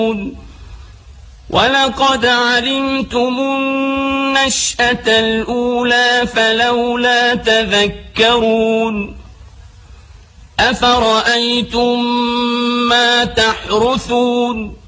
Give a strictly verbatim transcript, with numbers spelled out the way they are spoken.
ولقد علمتم النشأة الأولى فلولا تذكرون أفرأيتم ما تحرثون